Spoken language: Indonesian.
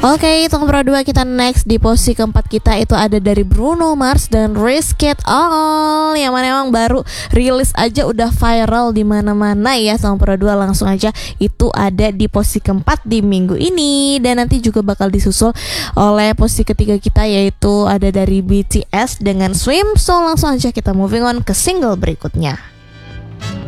Oke, tunggu pro 2 kita next. Di posisi keempat kita itu ada dari Bruno Mars dan Risk It All, yang mana emang baru rilis aja udah viral di mana-mana ya. Tunggu pro 2 langsung aja itu ada di posisi keempat di minggu ini, dan nanti juga bakal disusul oleh posisi ketiga kita yaitu ada dari BTS dengan Swim. So langsung aja kita moving on ke single berikutnya.